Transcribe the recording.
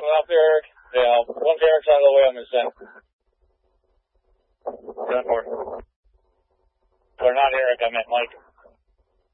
coming up, Eric. Yeah, once Eric's out of the way, I'm going to send. 10-4. Or not Eric, I meant Mike.